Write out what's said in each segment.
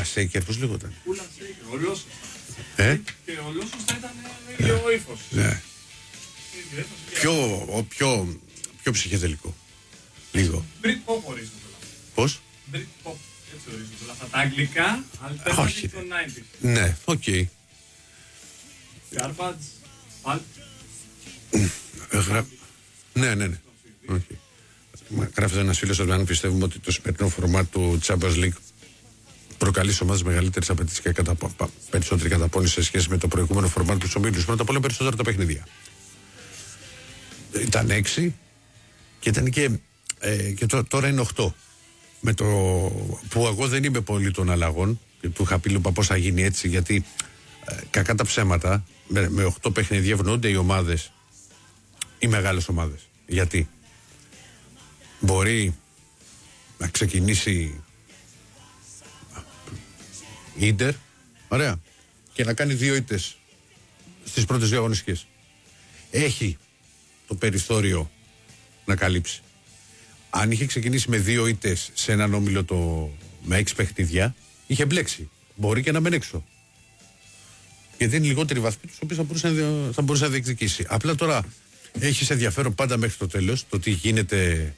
Κούλα Σέικερ, πώς λέγονταν. Κούλα Σέικερ, ο Λόσος. Και ο Λόσος θα ήταν λίγο ύφος. Ναι. Πιο ψυχεδελικό. Λίγο. Brit Pop ορίζονται. Πώς? Brit Pop, έτσι ορίζονται. Αυτά τα αγγλικά, alternative των 90s. Ναι, οκ. Garbage, Pulp. Ναι. Γράφει ένας φίλος ότι αν πιστεύουμε ότι το σημερινό φορμάτ του Champions League προκαλεί σε ομάδες μεγαλύτερες απαιτήσεις και περισσότερη καταπώνηση σε σχέση με το προηγούμενο φορμάτ του ομίλους. Πρώτα απ' όλα περισσότερα τα παιχνίδια. Ήταν 6 και ήταν και τώρα είναι 8. Με το που εγώ δεν είμαι πολύ των αλλαγών και του είχα πει πώς θα γίνει έτσι, γιατί κακά τα ψέματα με 8 παιχνίδια ευνοούνται οι ομάδες, οι μεγάλες ομάδες. Γιατί μπορεί να ξεκινήσει Ίντερ, ωραία, και να κάνει 2 ήττες στις πρώτες 2 αγωνιστικές. Έχει το περιθώριο να καλύψει. Αν είχε ξεκινήσει με 2 ήττες σε έναν όμιλο με 6 παιχνίδια, είχε μπλέξει. Μπορεί και να μένει έξω. Γιατί είναι λιγότεροι βαθμοί τους οποίους θα μπορούσε να διεκδικήσει. Απλά τώρα έχεις ενδιαφέρον πάντα μέχρι το τέλος το τι γίνεται.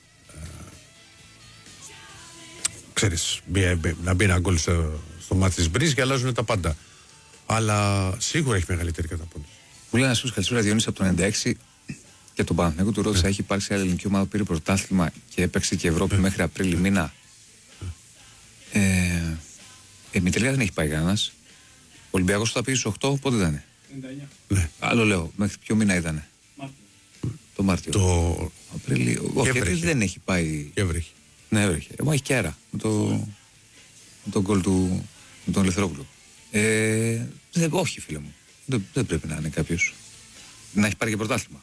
Ξέρεις, να μπει ένα γκολ στο μάτι της Μπρίζ και αλλάζουν τα πάντα. Αλλά σίγουρα έχει μεγαλύτερη καταπώνηση. Μου λέει ένα φίλο καλησπέρα Διονύση από το 96 και τον Παναθηναϊκό του ρώτησα: έχει υπάρξει άλλη ελληνική ομάδα που πήρε πρωτάθλημα και έπαιξε και Ευρώπη μέχρι Απρίλη μήνα? Με τελικά δεν έχει πάει κανένας. Ο Ολυμπιακός θα πει στους 8, πότε ήταν? 99. Ναι. Άλλο λέω, μέχρι ποιο μήνα ήταν? Το Μάρτιο. Το Απρίλιο. Όχι, δεν έχει πάει. Και έβρεχε. Ναι, έβρεχε. Έχει και αέρα με τον γκολ του με τον Ελευθερόπουλο. Όχι, φίλε μου. Δεν πρέπει να είναι κάποιος να έχει πάρει και πρωτάθλημα.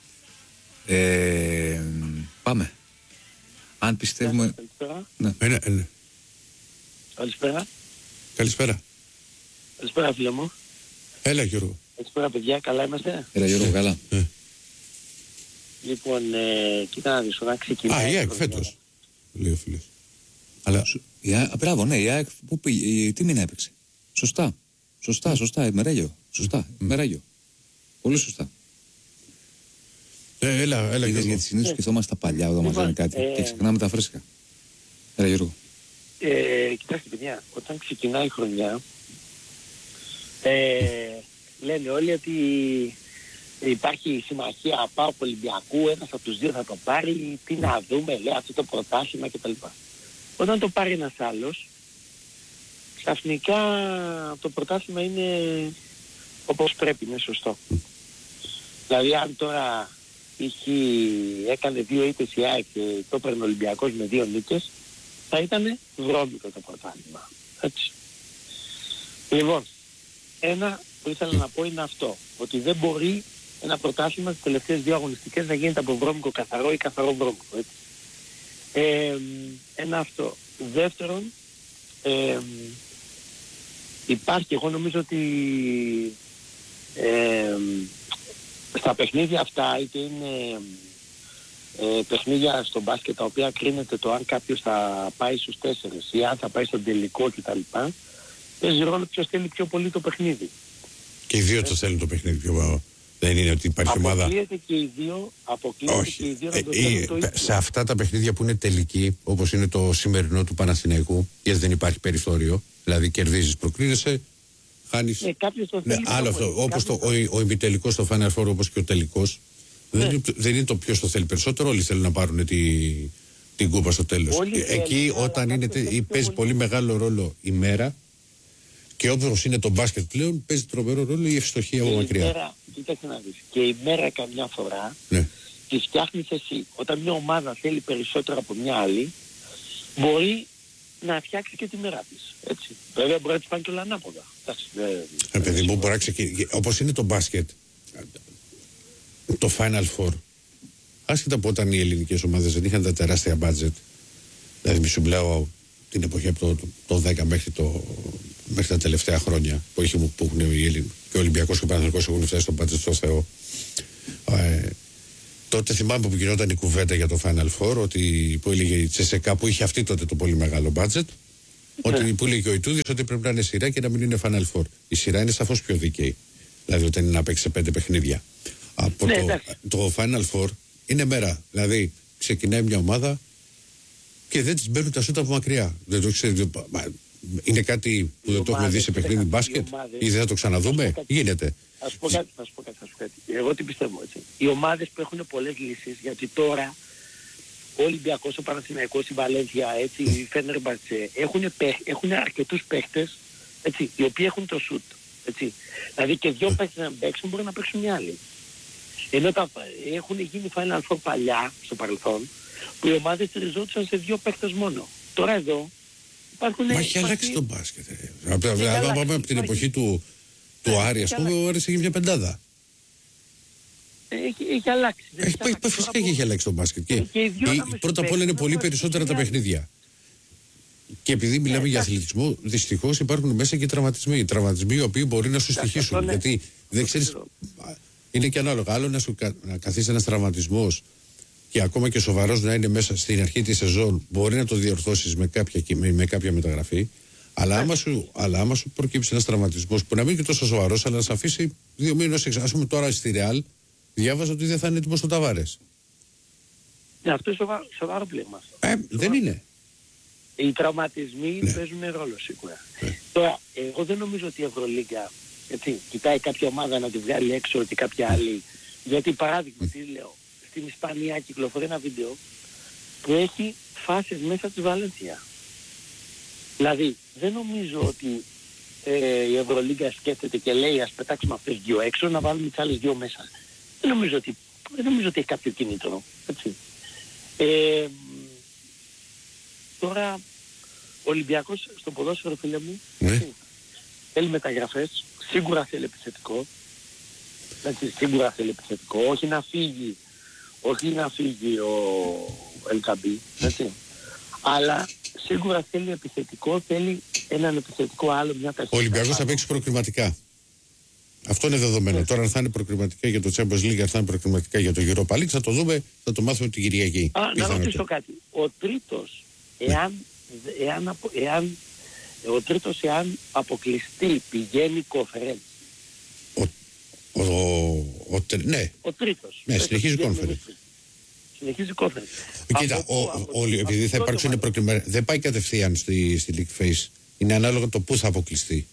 Πάμε. Αν πιστεύουμε. Καλησπέρα. Ναι. Καλησπέρα. Καλησπέρα, φίλε μου. Έλα, Γιώργο. Καλησπέρα, παιδιά. Καλά είμαστε? Έλα, Γιώργο, καλά. Λοιπόν, κοίτα να δεις, να ξεκινάει. Η ΑΕΚ φέτος, λέει ο φίλος. Αλλά... Μπράβο, ναι, η ΑΕΚ πού πήγε, τι μήνα έπαιξε? Σωστά, ημεράγιο. Ημεράγιο. Πολύ σωστά. Έλα, Είδες, γιατί συνήθως σκεφτόμαστε τα παλιά όταν μας λένε κάτι και ξεχνάμε τα φρέσκα. Έλα, Γιώργο. Κοιτάξτε, παιδιά, όταν ξεκινάει η χρονιά, λένε όλοι ότι υπάρχει συμμαχία ΠΑΟΚ Ολυμπιακού, ένας από τους δύο θα το πάρει, τι να δούμε, λέει, αυτό το πρωτάθλημα κτλ. Όταν το πάρει ένας άλλος, ξαφνικά το πρωτάθλημα είναι όπως πρέπει, είναι σωστό. Δηλαδή αν τώρα έκανε 2 ήττες η ΑΕΚ και το έπαιρνε ο Ολυμπιακός με 2 νίκες, θα ήταν βρώμικο το πρωτάθλημα. Έτσι. Λοιπόν, ένα που ήθελα να πω είναι αυτό, ότι δεν μπορεί ένα πρωτάθλημα στις τελευταίες 2 αγωνιστικές να γίνεται από βρώμικο καθαρό ή καθαρό βρώμικο. Έτσι. Ένα αυτό. Δεύτερον, υπάρχει, εγώ νομίζω ότι στα παιχνίδια αυτά, είτε είναι παιχνίδια στο μπάσκετ τα οποία κρίνεται το αν κάποιος θα πάει στους 4 ή αν θα πάει στον τελικό κτλ. Παίζει ρόλο ποιος θέλει πιο πολύ το παιχνίδι. Και οι δύο το θέλουν το παιχνίδι πιο. Δεν είναι ότι υπάρχει ομάδα. Αποκλείεται και οι δύο να το θέλουν το ίδιο. Σε αυτά τα παιχνίδια που είναι τελική, όπως είναι το σημερινό του Παναθηναϊκού, γιατί δεν υπάρχει περιθώριο, δηλαδή κερδίζεις, προκρίνεσαι, χάνεις. Κάποιος το θέλει. Άλλο αυτό. Όπως ο ημιτελικός στο Final Four, όπως και ο τελικός, δεν είναι το ποιος το θέλει περισσότερο. Όλοι θέλουν να πάρουν την κούπα στο τέλος. Εκεί όταν παίζει πολύ μεγάλο ρόλο η μέρα. Και όπως είναι το μπάσκετ πλέον, παίζει τρομερό ρόλο η ευστοχία από μακριά. Κοίταξε να δεις. Και η μέρα καμιά φορά τη φτιάχνεις εσύ. Όταν μια ομάδα θέλει περισσότερο από μια άλλη, μπορεί να φτιάξει και τη μέρα της. Έτσι. Βέβαια μπορεί να της πάνε και όλα ανάποδα. Παιδί μου, μπορεί να ξεκινήσει. Όπως είναι το μπάσκετ, το Final Four, άσχετα από όταν οι ελληνικές ομάδες δεν είχαν τα τεράστια budget, δηλαδή μη σου μιλάω την εποχή από το 10 μέχρι τα τελευταία χρόνια που έχουν και ο Ολυμπιακός και ο Παναθηναϊκός έχουν φτάσει στον budget στο Θεό. Τότε θυμάμαι που γινόταν η κουβέντα για το Final Four, ότι που έλεγε η Τσεσεκά που είχε αυτή τότε το πολύ μεγάλο budget, Ότι που λέει και ο Ιτούδης ότι πρέπει να είναι σειρά και να μην είναι Final Four. Η σειρά είναι σαφώς πιο δίκαιη. Δηλαδή όταν είναι να παίξει 5 παιχνίδια. Από το Final Four είναι μέρα. Δηλαδή ξεκινάει μια ομάδα και δεν τις μπαίνουν τα σούτα από μακριά. Δεν το ξέρετε. Είναι κάτι που δεν το έχουμε δει σε παιχνίδι μπάσκετ ή δεν θα το ξαναδούμε. Γίνεται. Θα σου πω κάτι. Εγώ τι πιστεύω, έτσι. Οι ομάδες που έχουν πολλές λύσεις, γιατί τώρα ο Ολυμπιακός, ο Παναθηναϊκός, η Βαλένθια, έτσι, η Φενέρμπαχτσε έχουν αρκετούς παίχτες, έτσι, οι οποίοι έχουν το σουτ. Έτσι. Δηλαδή και δύο παίχτες να παίξουν μπορούν να παίξουν μια άλλη. Ενώ έχουν γίνει Final Four παλιά, στο παρελθόν, που οι ομάδες τριζόντουσαν σε δύο παίχτες μόνο. Τώρα εδώ υπάρχουν... Μα έχει αλλάξει το μπάσκετ. Αν πάμε από την εποχή του Άρη, ας πούμε, ο Άρης έχει μια πεντάδα. Έχει αλλάξει. Φυσικά και έχει αλλάξει το μπάσκετ. Πρώτα απ' όλα είναι πολύ περισσότερα τα παιχνίδια. Και επειδή μιλάμε για αθλητισμό, δυστυχώς υπάρχουν μέσα και τραυματισμοί. Τραυματισμοί οι οποίοι μπορεί να σου στοιχήσουν. Γιατί δεν ξέρεις. Είναι και ανάλογα. Άλλο να καθίσει ένας τραυματισμός και ακόμα και σοβαρός να είναι μέσα στην αρχή της σεζόν, μπορεί να το διορθώσεις με κάποια μεταγραφή. Αλλά άμα σου προκύψει ένας τραυματισμός που να μην είναι και τόσο σοβαρός, αλλά να σε αφήσει 2 μήνες, ας πούμε τώρα στη Ρεάλ, διάβαζα ότι δεν θα είναι έτοιμος ο Ταβάρες. Ναι, αυτό είναι σοβαρό πλήγμα. Δεν είναι. Οι τραυματισμοί παίζουν ρόλο σίγουρα. Τώρα, εγώ δεν νομίζω ότι η Ευρωλίγκα κοιτάει κάποια ομάδα να τη βγάλει έξω ότι κάποια άλλη. Γιατί παράδειγμα, τι λέω, στην Ισπανία κυκλοφορεί ένα βίντεο που έχει φάσεις μέσα της Βαλένθια. Δηλαδή, δεν νομίζω ότι η Ευρωλίγκα σκέφτεται και λέει ας πετάξουμε αυτές 2 έξω, να βάλουμε τις άλλες 2 μέσα. Δεν νομίζω ότι έχει κάποιο κίνητρο. Έτσι. Τώρα, ο Ολυμπιακός στο ποδόσφαιρο, φίλε μου, θέλει μεταγραφές, σίγουρα θέλει επιθετικό. Σίγουρα θέλει επιθετικό, όχι να φύγει ο Ελκαμπή, αλλά σίγουρα θέλει επιθετικό, θέλει έναν επιθετικό άλλο, μια ταχύτητα. Ο Ολυμπιακός θα παίξει προκριματικά. Αυτό είναι δεδομένο. Τώρα αν θα είναι προκριματικά για το Champions League, αν θα είναι προκριματικά για το Europa League, θα το δούμε, θα το μάθουμε την Κυριακή. Να ρωτήσω κάτι. Ο τρίτος, εάν αποκλειστεί, πηγαίνει κόφερεν. Ναι. Ο τρίτος. Ναι, συνεχίζει κόφερεν. Κοίτα, επειδή θα υπάρξουν προκριματικά, δεν πάει κατευθείαν στη League Phase. Είναι ανάλογα το πού θα αποκλειστεί.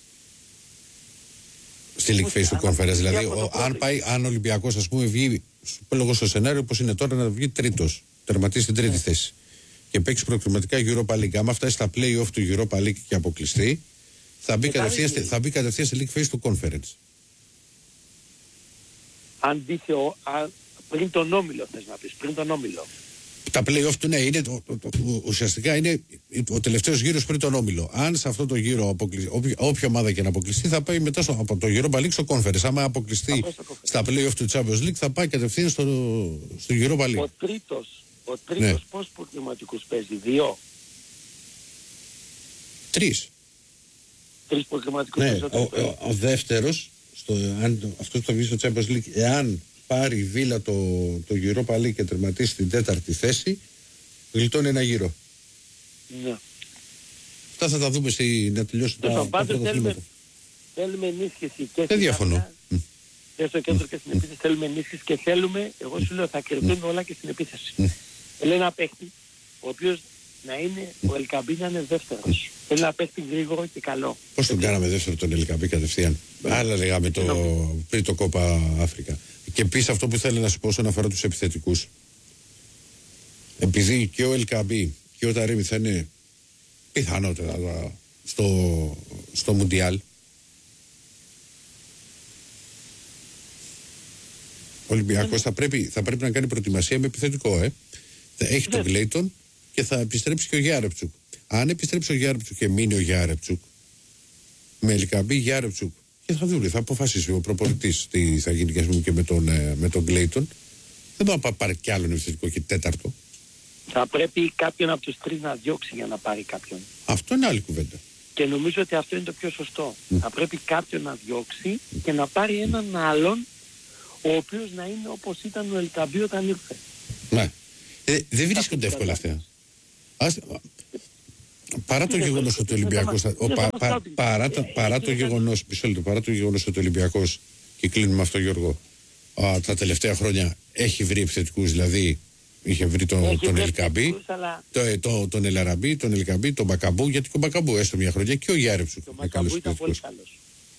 Στη League Phase του Conference. Δηλαδή, αν ο Ολυμπιακός, ας πούμε, βγει, λόγω στο σενάριο όπως είναι τώρα, να βγει τρίτος, τερματίσει στην τρίτη θέση και παίξει προκριματικά Europa League. Άμα φτάσει στα play-off του Europa League και αποκλειστεί, θα μπει κατευθείαν στη League Phase του Conference. Αν μπει πριν τον όμιλο, θες να πεις, πριν τον όμιλο. Τα play-off του, ναι, είναι ουσιαστικά είναι ο τελευταίος γύρος πριν τον όμιλο. Αν σε αυτό το γύρο όποια ομάδα και να αποκλειστεί, θα πάει μετά από το Europa League στο Conference. Άμα αποκλειστεί στα play-off του Champions League, θα πάει κατευθείαν στο Europa League. Ο τρίτος πόσους προκριματικούς παίζει, 2? 3 προκριματικούς παίζει. Ο δεύτερος, αυτό που θα βγει στο Champions League, εάν πάρει η Βίλα το Europa League και τερματίσει την 4η θέση, γλιτώνει ένα γύρο. Ναι. Αυτά θα τα δούμε να τελειώσουν τα θέματα. Θέλουμε ενίσχυση και δεν διαφωνώ. Και στο κέντρο και στην επίθεση θέλουμε ενίσχυση και θέλουμε, εγώ σου λέω, θα κρυφτούν όλα και στην επίθεση. Θέλει ένα παίχτη, ο οποίος να είναι, ο Ελκαμπή να είναι δεύτερος. Θέλει ένα παίχτη γρήγορο και καλό. Πώς τον κάναμε δεύτερο τον Ελκαμπή κατευθείαν? Άλλα λέγαμε πριν το Κόπα Αφρικα. Και επίσης αυτό που θέλω να σου πω όσον αφορά τους επιθετικούς. Επειδή και ο Ελκαμπή και ο Ταρίμι θα είναι πιθανότερα στο Μουντιάλ, ο Ολυμπιακός θα πρέπει να κάνει προετοιμασία με επιθετικό. Έχει τον Γκλέιτον και θα επιστρέψει και ο Γιάρεπτσουκ. Αν επιστρέψει ο Γιάρεπτσουκ και μείνει ο Γιάρεπτσουκ με Ελκαμπή, Γιάρεπτσουκ, και θα δούμε, θα αποφασίσει ο προπονητής τι θα γίνει και με τον Γκλέιτον. Δεν μπορεί να πάρει κι άλλον επιθετικό και τέταρτο. Θα πρέπει κάποιον από τους 3 να διώξει για να πάρει κάποιον. Αυτό είναι άλλη κουβέντα. Και νομίζω ότι αυτό είναι το πιο σωστό. Θα πρέπει κάποιον να διώξει και να πάρει έναν άλλον, ο οποίος να είναι όπως ήταν ο Ελκαμπή όταν ήρθε. Ναι. Δεν βρίσκονται εύκολα αυτά. Παρά το γεγονός ότι ο Ολυμπιακός. Παρά το γεγονός. Μισό λεπτό. Παρά το γεγονός ότι ο Ολυμπιακός. Και κλείνουμε με αυτό, Γιώργο. Τα τελευταία χρόνια έχει βρει επιθετικούς, δηλαδή. Είχε βρει τον Ελκαμπή, τον Ελαραμπή, τον Ελκαμπή, τον Μπακαμπού, γιατί και ο Μπακαμπού έστω μια χρονιά και ο Γιάρεψου. Ο Μπακαμπού ήταν πολύ καλός.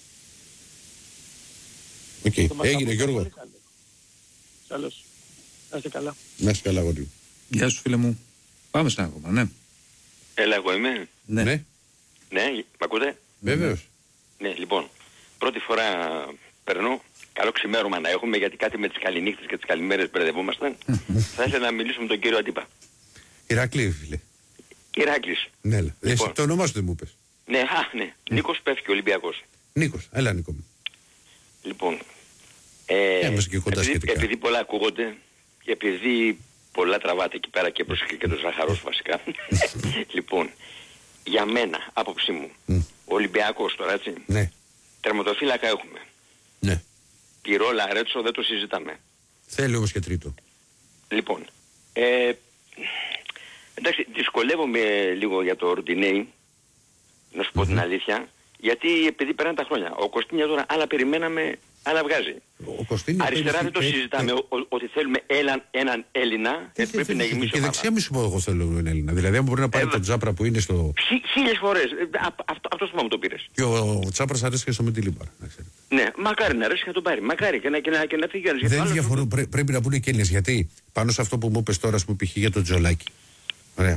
Οκ, έγινε Γιώργο. Καλώς. Να είστε καλά. Να είστε καλά, γόρι. Γεια σου φίλε μου. Πάμε στα ακόμα, ναι. Έλα, εγώ είμαι. Ναι. Ναι, μ' ακούτε? Βεβαίως. Ναι, λοιπόν, πρώτη φορά περνώ. Καλό ξημέρωμα να έχουμε, γιατί κάτι με τις καληνύχτες και τις καλημέρες μπερδευόμασταν. Θα ήθελα να μιλήσω με τον κύριο Αντίπα. Ηρακλή, φίλε. Ηράκλης. Ναι, Λοιπόν. το όνομά σου δεν μου είπες. Ναι, ναι. Νίκος Πέφκη, Ολυμπιακός. Νίκος, έλα Νίκο μου. Λοιπόν, Είμαστε και κοντά σχετικά. επειδή πολλά ακούγονται και επειδή πολλά τραβάτε εκεί πέρα και προσεχεί και το Ζαχαρός βασικά. Λοιπόν, για μένα, άποψή μου, ο Ολυμπιακός τώρα, έτσι, Ναι, τερματοφύλακα έχουμε. ναι. Πυρόλα, Ρέτσο, δεν το συζητάμε. Θέλει όμως και τρίτο. Λοιπόν, εντάξει, δυσκολεύομαι λίγο για το Ροντινέι, να σου πω την αλήθεια, γιατί επειδή περνάνε τα χρόνια. Ο Κωστίνια τώρα άλλα περιμέναμε, άλλα βγάζει. Ο Κωστίνια. Αριστερά δεν το συζητάμε ότι θέλουμε έναν Έλληνα, πρέπει να γεμίσει Και ομάδα. δεξιά μη σου πω εγώ θέλω έναν Έλληνα. Δηλαδή, αν μπορεί να πάρει τον Τζάπρα που είναι στο. Χίλιες φορές, αυτός που μου το πήρες. Και ο Τσάπρας αρέσει και στο Μεντιλίμπαρ. Ναι, μακάρι να αρέσει να τον πάρει, μακάρι και να φύγει ο ένας. Δεν διαφορούν, πρέπει να πούνε και Έλληνες. Γιατί πάνω σε αυτό που μου είπες τώρα, που π.χ. για τον Τζολάκη. Ωραία.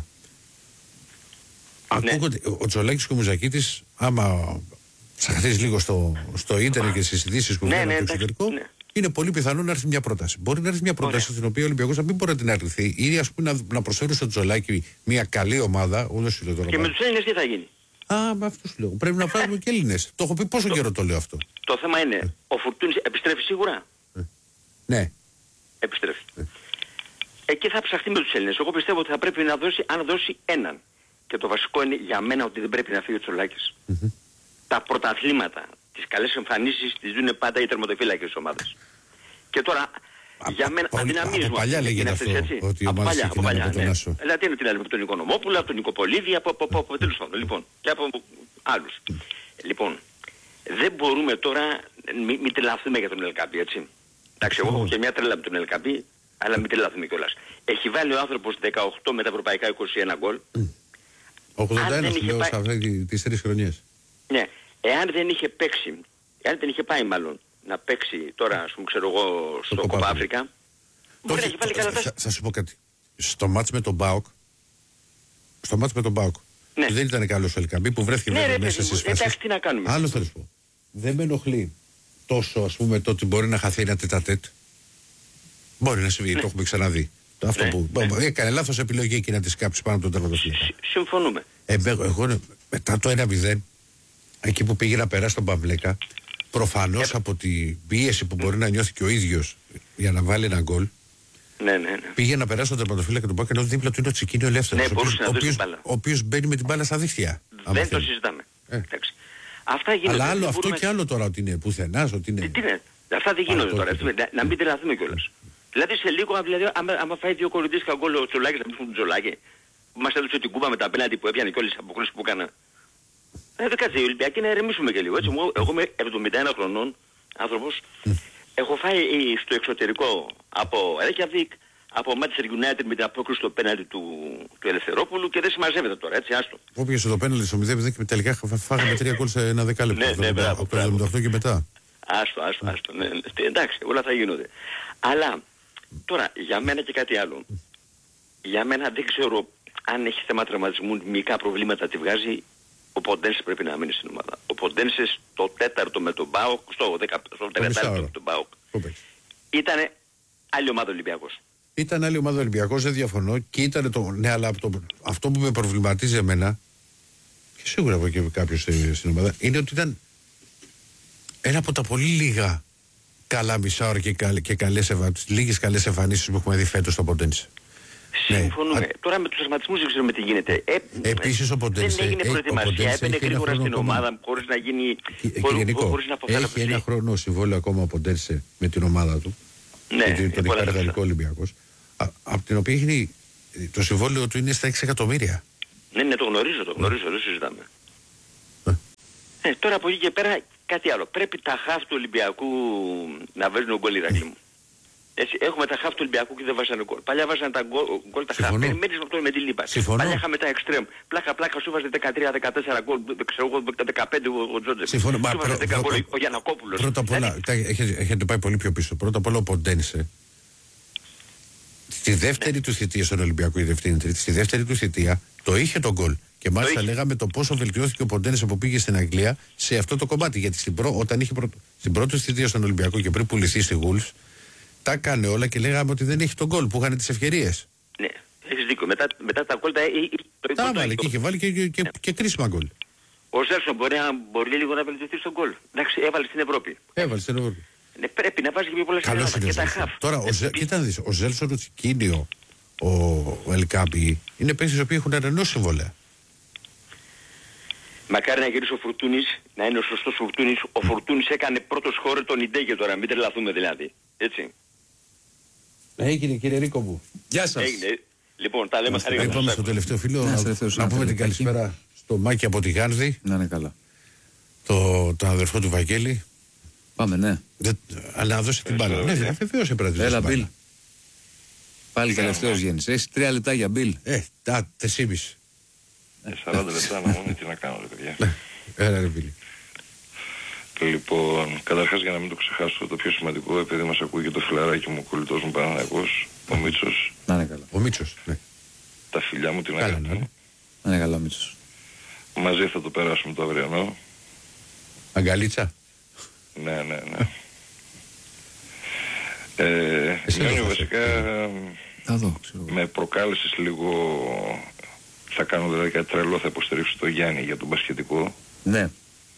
Ναι. Ακούγονται, ο Τζολάκης και ο Μουζακίτης, άμα ψαχθείς λίγο στο ίντερνετ και στις ειδήσεις που βγαίνουν από το εξωτερικό, είναι πολύ πιθανό να έρθει μια πρόταση. Μπορεί να έρθει μια πρόταση στην οποία ο Ολυμπιακός να μην μπορεί να την αρνηθεί ή ας πούμε να προσφέρει στο Τζολάκη μια καλή ομάδα. Και με τους Έλληνες τι θα γίνει? Με αυτό σου λέω. Πρέπει να φέρουμε και Έλληνες. Το έχω πει πόσο καιρό το λέω αυτό. Το θέμα είναι, ο Φουρτούνης επιστρέφει σίγουρα? Ναι. Επιστρέφει. Εκεί θα ψαχτεί με τους Έλληνες. Εγώ πιστεύω ότι θα πρέπει να δώσει, αν δώσει έναν. Και το βασικό είναι για μένα ότι δεν πρέπει να φύγει ο Τσολάκης. Τα πρωταθλήματα, τις καλές εμφανίσεις τις δίνουν πάντα οι τερματοφύλακες της ομάδας. Και τώρα, για μένα αδυναμίζουμε. Από παλιά λέγεται αυτό, ότι η ομάδα ξεκινάει από τον Άσο. Δηλαδή τι λέμε, από τον Οικονομόπουλο, από τον Νικοπολίδη, από τέλος πάντων, λοιπόν, και από άλλους. Λοιπόν, δεν μπορούμε τώρα, μην τρελαθούμε για τον Ελκαμπή, έτσι. Εντάξει, εγώ έχω και μια τρέλα με τον Ελκαμπή, αλλά μην τρελαθούμε κιόλας. Έχει βάλει ο άνθρωπος 18 με τα ευρωπαϊκά 21 γκολ. 81 σου λέω σε αυτές τις 3 χρονιές. Ναι, εάν δεν είχε παίξει, εάν δεν είχε πάει μάλλον να παίξει τώρα, ας πούμε, ξέρω εγώ, στο Κόπα Αφρικα, μπορεί να έχει βάλει καλά. Θα σου πω κάτι. Στο μάτς με τον Μπάοκ, ναι. Δεν ήταν καλός ο Ελκαμπή που βρέθηκε μέσα στις φάσεις. Εντάξει, τι να κάνουμε. Άλλο θα σου πω. Δεν με ενοχλεί τόσο, ας πούμε, το ότι μπορεί να χαθεί ένα τετατέτ. Μπορεί να συμβεί, το έχουμε ξαναδεί. Αυτό που έκανε λάθος επιλογή εκεί να τη κάψει πάνω από τον τερματοφύλακα. Συμφωνούμε. Εγώ μετά το 1-0, εκεί που πήγε να περάσει τον Παυλέκα, προφανώς από την πίεση που μπορεί να νιώθει και ο ίδιος για να βάλει ένα γκολ, ναι. πήγε να περάσει τον τερματοφύλακα του Μπάκα, ενώ δίπλα του είναι ο Τσικίνιο Ελεύθερος, ο οποίος μπαίνει με την μπάλα στα δίχτυα. Δεν το συζητάμε. Αυτά γίνονται. Αλλά άλλο αυτό και άλλο τώρα, ότι είναι πουθενάς, ότι είναι. Τι είναι. Αυτά δεν γίνονται τώρα. Να μην τρελαθούμε κιόλας. Δηλαδή σε λίγο, άμα φάει 2 κορυντήσκα γκολ ο Τσολάκης, να μην φύγουν τον Τζολάκη, που μας έδωσε την κούπα με τα πέναντι που έπιανε και όλες τις αποκρίσεις που έκανα. Δεν κάτσε, οι Ολυμπιακοί να ηρεμήσουμε και λίγο. Έτσι, εγώ είμαι 71 χρονών άνθρωπος. Έχω φάει στο εξωτερικό από Reykjavik, από Manchester United με την απόκριση στο πέναντι του Ελευθερόπουλου και δεν συμμαζεύεται τώρα, έτσι, άστο. Όποιες το πέναντι στο 0-0 και τελικά φάγαμε 3 γκολ σε ένα δεκάλεπτο. Από το 78 και μετά. Άστο. Ναι. Εντάξει, όλα θα γίνονται. Αλλά τώρα, για μένα και κάτι άλλο. Για μένα δεν ξέρω αν έχει θέμα τραυματισμού, μικρά προβλήματα τη βγάζει. Ο Ποντένσε πρέπει να μείνει στην ομάδα. Ο Ποντένσε στο 4ο με τον ΠΑΟΚ, στο 4ο με τον ΠΑΟΚ. Ήταν άλλη ομάδα Ολυμπιακός. Ήταν άλλη ομάδα Ολυμπιακός, δεν διαφωνώ. Και ήταν ναι, αλλά αυτό που με προβληματίζει εμένα, και σίγουρα από εκεί κάποιος στην ομάδα, είναι ότι ήταν ένα από τα πολύ λίγα καλά μισάωρα και λίγες καλές εμφανίσεις που έχουμε δει φέτος στο Ποντένσε. Συμφωνούμε. Ναι. Τώρα με τους ασματισμούς δεν ξέρουμε τι γίνεται. Επίσης ο Ποντένσε δεν έγινε προετοιμασία, έπαιρνε γρήγορα στην ομάδα χωρίς να γίνει. Χωρίς να έχει ένα χρόνο συμβόλαιο ακόμα ο Ποντένσε με την ομάδα του. Ναι, τον Ιδανικό Ολυμπιακός. Από την οποία έχει το συμβόλαιο του είναι στα 6 εκατομμύρια. Ναι, το γνωρίζω, δεν συζητάμε. Τώρα από εκεί και πέρα κάτι άλλο. Πρέπει τα χαφ του Ολυμπιακού να βάζουν γκολ, Ηρακλή μου. Έτσι, έχουμε τα χαφ του Ολυμπιακού και δεν βάζανε γκολ. Παλιά βάζανε τα γκολ τα χαφ. Περιμένεις με αυτό με τη λίπα. Παλιά είχαμε τα εξτρέμ. Πλάκα σου βάζε 13-14 γκολ. Ξέρω εγώ, τα 15 ο Τζότζεφ. Συμφωνώ. Ο Γιανακόπουλος. Πρώτα απ' όλα, έχετε πάει πολύ πιο πίσω. Πρώτα απ' όλα ο Ποντένσε. Στη δεύτερη του θητεία στον Ολυμπιακό, η δεύτερη, στη δεύτερη του θητεία το είχε τον γκολ. Και μάλιστα λέγαμε το πόσο βελτιώθηκε ο Ποντένσε που πήγε στην Αγγλία σε αυτό το κομμάτι. Γιατί όταν είχε στην πρώτη θητεία στον Ολυμπιακό και πριν πουληθεί στη Γουλς, τα έκανε όλα και λέγαμε ότι δεν έχει τον γκολ που είχαν τις ευκαιρίες. Ναι, έχεις δίκιο. Μετά τα γκολ τα έβαλε και είχε βάλει και κρίσιμα γκολ. Ο Ζέλσον μπορεί λίγο να βελτιωθεί στον γκολ. Εντάξει, έβαλε στην Ευρώπη. Ναι, πρέπει να βάζει και πιο πολλές ευκαιρίες και τα χαφ. Τώρα, κοίτα να δεις, ο Ζέλσον, ο Τσικίνιο, ο Ελκάμπη είναι παίκτες οι οποίοι έχουν ανανεώσει συμβόλαια. Μακάρι να γυρίσει ο Φουρτούνης, να είναι ο σωστός Φουρτούνης. Ο Φουρτούνης έκανε πρώτος χώρο τον Ιντέγιο τώρα, μην τρελαθούμε δηλαδή. Έτσι. Έγινε κύριε Ρίκο μου. Γεια σας. Έγινε. Λοιπόν, τα λέμε χαρικά. Πάμε στο τελευταίο φίλο να πούμε την καλησπέρα στο Μάκη από τη Γάνδη. Να είναι καλά. Τον αδερφό του Βαγγέλη. Πάμε, ναι. Αλλά να δώσει την μπάλα. Ναι, βεβαίως έπρεπε να έλα, Μπιλ. Πάλι τελευταίος γέννης. Έχεις 3 λεπτά για Μπιλ. 4,5. 40 λεπτά να μου τι να κάνω, ρε παιδιά. Έλα, ρε Μπιλ. Λοιπόν, καταρχάς για να μην το ξεχάσω, το πιο σημαντικό, επειδή μας ακούει και το φιλαράκι μου, ο κολλητός μου Παναθηναϊκός, ο Μίτσος. Να είναι καλά. Ο Μίτσος, ναι. Τα φιλιά μου την αγάπη μου. Να είναι καλά ο Μίτσος. Μαζί θα το περάσουμε το αυριανό. Αγκαλίτσα. Ναι. Γιάννη, βασικά με προκάλεσες λίγο, θα κάνω δηλαδή κάτι τρελό, θα υποστηρίξω το Γιάννη για τον μπασκετικό. Ναι.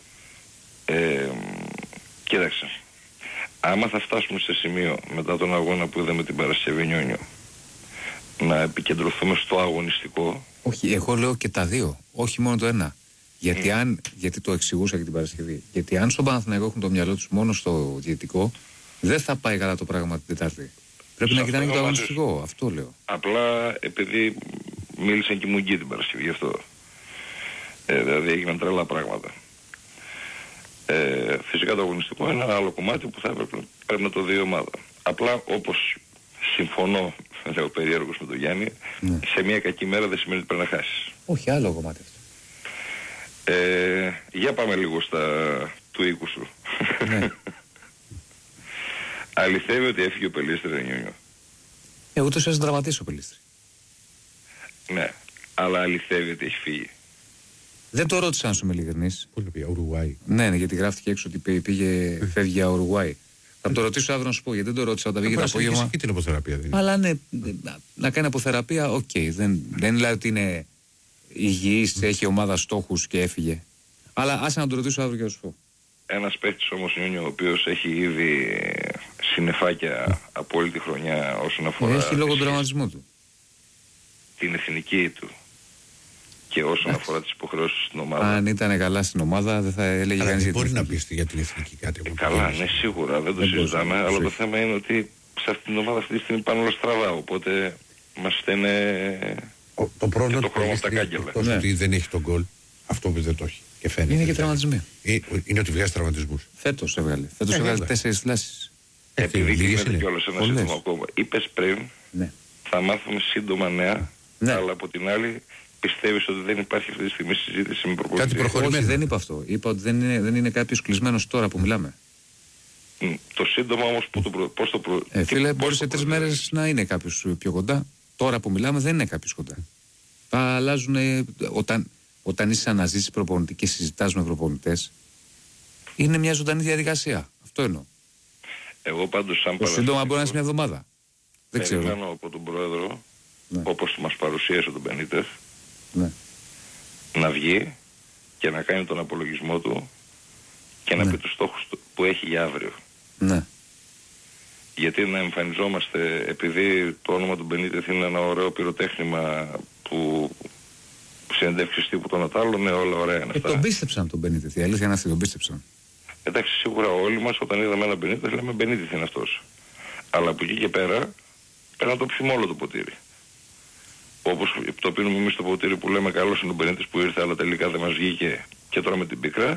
Κοίταξε, άμα θα φτάσουμε σε σημείο μετά τον αγώνα που είδαμε την Παρασκευή Νιόνιο να επικεντρωθούμε στο αγωνιστικό. Όχι, εγώ λέω και τα δύο, όχι μόνο το ένα. Γιατί το εξηγούσα και την Παρασκευή. Γιατί αν στον Παναθηναϊκό έχουν το μυαλό τους μόνο στο διαιτητικό, δεν θα πάει καλά το πράγμα την Τετάρτη. Πρέπει να κοιτάνε και το αγωνιστικό, αυτό λέω. Απλά επειδή μίλησαν και μου γκί την Παρασκευή γι' αυτό. Δηλαδή έγιναν τρελά πράγματα. Φυσικά το αγωνιστικό είναι ένα άλλο κομμάτι που θα πρέπει να το δει η ομάδα. Απλά όπως συμφωνώ, λέω περίεργος με τον Γιάννη, σε μια κακή μέρα δεν σημαίνει ότι πρέπει να χάσεις. Όχι, άλλο κομμάτι αυτό. Για πάμε λίγο του οίκου σου. Ναι. Αληθεύει ότι έφυγε ο Πελίστρη Νιόνιο. Ούτως έσαι δραματίσει ο Πελίστρη. Ναι, αλλά αληθεύει ότι έχει φύγει. Δεν το ρώτησα αν σου είμαι ειλικρινής. Πού είναι Ουρουγουάη. Ναι, γιατί γράφτηκε έξω ότι φεύγει για Ουρουγουάη. Θα το ρωτήσω αύριο να σου πω, γιατί δεν το ρώτησα όταν πήγε το απόγευμα. Και την αποθεραπεία δεν είναι. Αλλά ναι, να κάνει αποθεραπεία, οκ. Δεν λέει ότι είναι υγιής, έχει ομάδα στόχους και έφυγε. Αλλά άσε να το ρωτήσω αύριο και να σου πω. Ένας παίκτης όμως Νιόνιο, ο οποίος έχει ήδη συννεφάκια από όλη τη χρονιά όσον αφορά. Έχει λόγω του τραυματισμού του. Την εθνική του. Και όσον αφορά τις υποχρεώσεις στην ομάδα. Αν ήταν καλά στην ομάδα, δεν θα έλεγε κανείς. Δεν μπορεί να πει για την εθνική κάτι. Καλά, ναι, σίγουρα, δεν το συζητάμε. Αλλά το θέμα είναι ότι σε αυτήν την ομάδα αυτή τη στιγμή πάνε όλα στραβά. Οπότε μας στέλνε το πρόβλημα το χρώμα από τα κάγκελα. Το ότι δεν έχει τον γκολ, αυτό που δεν το έχει. Και φαίνεται. Είναι και τραυματισμοί. Είναι ότι βγάζει τραυματισμούς. Φέτος έβγαλε. Φέτος έβγαλε 4 θλάσεις. Επειδή γίνεται κιόλας ένα σύντομο ακόμα. Είπες πριν, θα μάθουμε σύντομα νέα, αλλά από την άλλη πιστεύεις ότι δεν υπάρχει αυτή τη στιγμή συζήτηση με προπονητή? Κάτι προχωρημένο. Όχι, δεν είπα αυτό. Είπα ότι δεν είναι κάποιος κλεισμένος τώρα που μιλάμε. Το σύντομα όμως πώς το φίλε, μπορεί σε 3 μέρες να είναι κάποιος πιο κοντά. Τώρα που μιλάμε δεν είναι κάποιος κοντά. Θα αλλάζουν όταν είσαι αναζήσεις προπονητή και συζητάς με προπονητές. Είναι μια ζωντανή διαδικασία. Αυτό εννοώ. Εγώ πάντως σαν το σύντομα μπορεί να είναι μια εβδομάδα. Δεν ξέρω. Περιμένω από τον πρόεδρο, όπως μας παρουσίασε τον Μπενίτες, να βγει και να κάνει τον απολογισμό του και να πει τους στόχους που έχει για αύριο. Ναι. Γιατί να εμφανιζόμαστε, επειδή το όνομα του Μπενίτες είναι ένα ωραίο πυροτέχνημα που συνεντεύξεις τύπου των Ατάλων, ναι, όλα ωραία είναι αυτά. Τον πίστεψαν τον Μπενίτες, η αλήθεια είναι αυτή, τον πίστεψαν. Εντάξει, σίγουρα όλοι μας όταν είδαμε ένα Μπενίτες λέμε Μπενίτες είναι αυτός. Αλλά από εκεί και πέρα πρέπει να το πιούμε όλο το ποτήρι. όπως το πίνουμε εμείς το ποτήρι που λέμε καλός είναι ο Μπενίτες που ήρθε αλλά τελικά δεν μας βγήκε και τώρα με την πίκρα.